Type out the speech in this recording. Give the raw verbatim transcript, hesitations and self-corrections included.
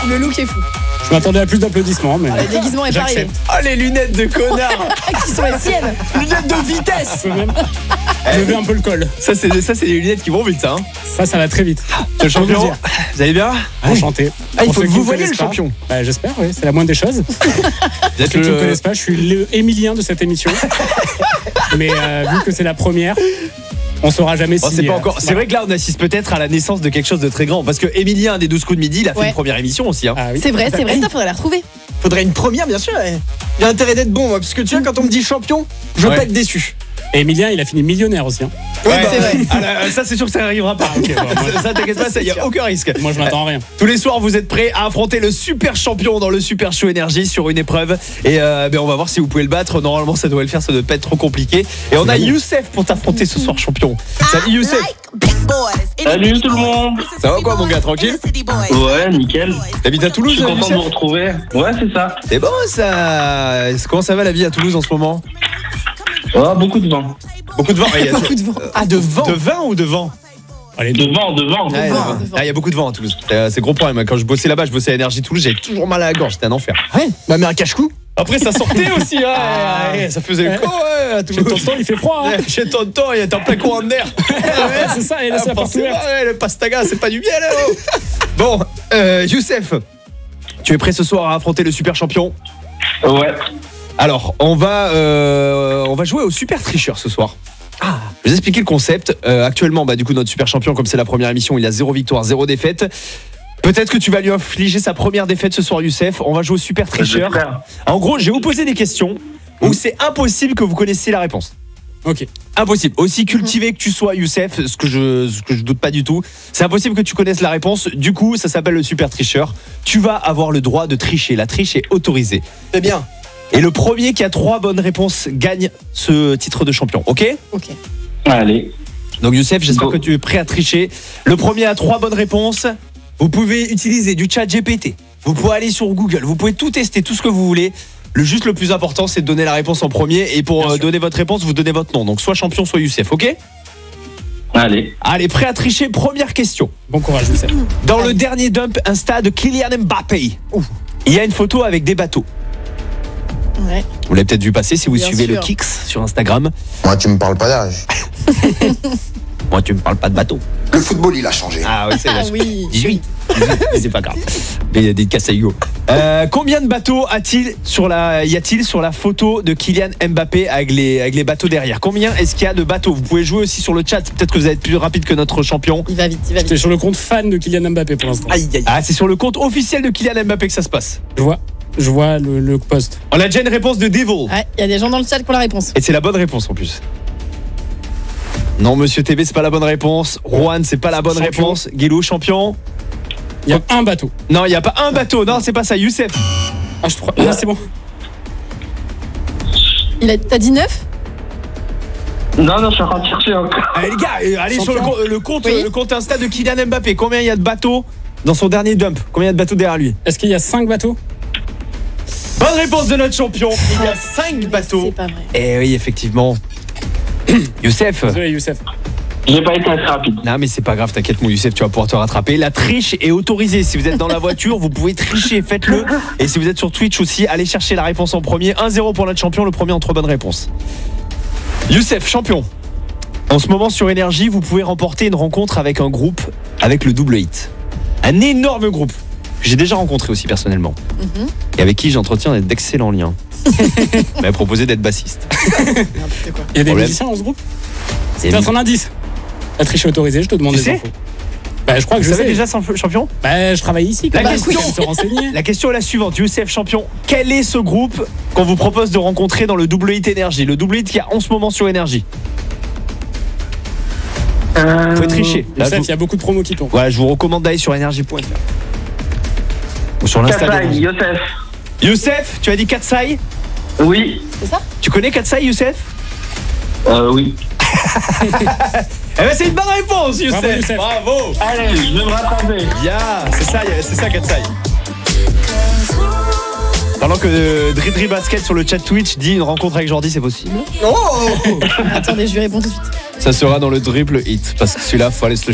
Le look est fou. Je m'attendais à plus d'applaudissements, mais. Le déguisement est pas arrivé. Ah, les lunettes de connard. Qui sont les siennes. Lunettes de vitesse. Je peux même lever un peu le col. Ça, c'est, ça, c'est les lunettes qui vont vite, ça. Hein. Ça, ça va très vite. Le champion, vous allez bien? Enchanté. Ah, il Pour faut ceux que qui vous me voyez le connaissent pas, champion. Bah, j'espère, oui, c'est la moindre des choses. Vous Pour êtes ceux qui ne me le... connaissent pas, je suis le Émilien de cette émission. Mais euh, vu que c'est la première, on saura jamais Oh, si. c'est pas euh, encore. C'est vrai que là, on assiste peut-être à la naissance de quelque chose de très grand. Parce que Émilien des douze coups de midi, il a fait Ouais. une première émission aussi. Hein. Ah oui. C'est vrai, c'est vrai, ça faudrait la retrouver. Faudrait une première, bien sûr. ouais. Il y a intérêt d'être bon, moi, parce que tu vois, quand on me dit champion, je veux Ouais. pas être déçu. Et Émilien, il a fini millionnaire aussi. Hein. Ouais, c'est vrai. Ah, là, ça, c'est sûr que ça n'arrivera pas. Ok, bon, moi, Ça, ça, t'inquiète pas, il n'y a aucun risque. moi, je m'attends à rien. Tous les soirs, vous êtes prêts à affronter le super champion dans le Super Show Énergie sur une épreuve. Et euh, ben, on va voir si vous pouvez le battre. Normalement, ça doit le faire, ça ne doit pas être trop compliqué. Et on a Youssef pour t'affronter ce soir, champion. Salut Youssef. Salut tout le monde. Ça va quoi, mon gars, tranquille? Ouais, nickel. T'habites à Je Toulouse, suis content de Youssef? vous retrouver. Ouais, c'est ça. C'est bon ça. Comment ça va la vie à Toulouse en ce moment? Ouais, beaucoup de vent. Beaucoup de vent. Il y a Beaucoup de vent. Ah, de vent. De vin ou de vent? Allez, De vent, de vent. Ouais, vent, de vent. de vent. Ah, il y a beaucoup de vent à Toulouse. Euh, C'est gros problème. Quand je bossais là-bas, je bossais à Énergie Toulouse, j'avais toujours mal à la gorge. C'était un enfer. Ouais. Bah, mais un cache-cou. Après, ça sortait aussi. Ouais, ouais, ça faisait le coup. Ouais, à chez Toulouse. tonton, il fait froid. Hein. Chez tonton, il est en plein courant d'air. Ouais, c'est ça, il laisse la porte ouverte. Ouais, le pastaga, c'est pas du miel. Oh. Bon, euh, Youssef, tu es prêt ce soir à affronter le super champion? Ouais. Alors, on va, euh, on va jouer au super tricheur ce soir. Ah. Je vais vous expliquer le concept. Euh, actuellement, bah, du coup, notre super champion, comme c'est la première émission, il a zéro victoire, zéro défaite. Peut-être que tu vas lui infliger sa première défaite ce soir, Youssef. On va jouer au super tricheur. J'espère. En gros, je vais vous poser des questions où c'est impossible que vous connaissiez la réponse. Ok. Impossible. Aussi cultivé que tu sois, Youssef, ce que je, ce que je doute pas du tout, c'est impossible que tu connaisses la réponse. Du coup, ça s'appelle le super tricheur. Tu vas avoir le droit de tricher. La triche est autorisée. C'est bien. Et le premier qui a trois bonnes réponses gagne ce titre de champion. Ok? Ok. Allez. Donc Youssef, j'espère Go. que tu es prêt à tricher. Le premier a trois bonnes réponses. Vous pouvez utiliser du chat G P T. Vous pouvez aller sur Google. Vous pouvez tout tester, tout ce que vous voulez. Le juste le plus important, c'est de donner la réponse en premier. Et pour Bien euh, sûr. donner votre réponse, vous donnez votre nom. Donc soit champion, soit Youssef. Ok? Allez. Allez, prêt à tricher. Première question. Bon courage, Youssef. Dans le dernier dump Insta de Kylian Mbappé, il y a une photo avec des bateaux. Ouais. Vous l'avez peut-être vu passer si vous Bien suivez sûr. le Kix sur Instagram. Moi, tu me parles pas d'âge. Moi, tu me parles pas de bateau. Le football, il a changé. Ah oui, c'est Ah oui. dix-huit. Mais c'est pas grave. Mais il y a des Cassaillots. Euh, combien de bateaux a-t-il sur la, y a-t-il sur la photo de Kylian Mbappé avec les, avec les bateaux derrière? Combien est-ce qu'il y a de bateaux? Vous pouvez jouer aussi sur le chat. Peut-être que vous allez être plus rapide que notre champion. Il va vite, il va J'étais vite. sur le compte fan de Kylian Mbappé pour l'instant. Aïe, aïe. Ah, c'est sur le compte officiel de Kylian Mbappé que ça se passe. Je vois, je vois le, le post. On a déjà une réponse de Devil. Ouais, il y a des gens dans le chat qui ont la réponse. Et c'est la bonne réponse en plus. Non, monsieur T V, c'est pas la bonne réponse. Juan, c'est pas la bonne Champion. réponse. Guilou, champion. Il y a un bateau. Non, il y a pas un bateau. Non, c'est pas ça. Youssef. Ah, je crois. Ah, c'est bon. Il a, t'as dit neuf? Non, non, je suis en train de chercher encore. Allez les gars, euh, allez sur le, Champion. co- le compte, Oui. le compte Insta de Kylian Mbappé. Combien il y a de bateaux dans son dernier dump? Combien il y a de bateaux derrière lui? Est-ce qu'il y a cinq bateaux? Bonne réponse de notre champion. Il y a cinq bateaux. C'est pas vrai. Eh oui, effectivement. Youssef. Désolé, Youssef. J'ai pas été assez rapide. Non mais c'est pas grave, t'inquiète mon Youssef, tu vas pouvoir te rattraper. La triche est autorisée. Si vous êtes dans la voiture, vous pouvez tricher, faites-le. Et si vous êtes sur Twitch aussi, allez chercher la réponse en premier. un zéro pour notre champion, le premier en trois bonnes réponses. Youssef, champion. En ce moment sur Énergie, vous pouvez remporter une rencontre avec un groupe avec le double hit. Un énorme groupe que j'ai déjà rencontré aussi personnellement. Mhm. Et avec qui j'entretiens d'excellents liens. Il m'a proposé d'être bassiste. N'importe quoi. Il y a des Problème. musiciens dans ce groupe? Et C'est un indice. La triche est autorisée, je te demande Tu des sais infos. Bah, je crois que Vous je savez sais. déjà champion? Bah, je travaille ici. La quoi. question- Faut se renseigner. La question est la suivante, Youssef champion. Quel est ce groupe qu'on vous propose de rencontrer dans le double hit Énergie? Le double hit qu'il y a en ce moment sur Énergie. Euh... Vous pouvez tricher. Là, Youssef, je, il y a beaucoup de promos qui tournent. vous, ouais, je vous recommande d'aller sur énergie point f r. Ou sur l'Insta Kassai, d'Énergie. Youssef. Youssef, tu as dit Katsai? Oui. C'est ça? Tu connais Katsai, Youssef? Euh, oui. Eh ben c'est une bonne réponse, Youssef. Bravo, Youssef. Bravo. Allez, je vais me rattraper. Bien, c'est ça, c'est ça Katsai. Pendant que euh, Dridri Basket sur le chat Twitch dit une rencontre avec Jordi, c'est possible. Oh Attendez, je lui réponds tout de suite. Ça sera dans le triple hit parce que celui-là, faut aller se le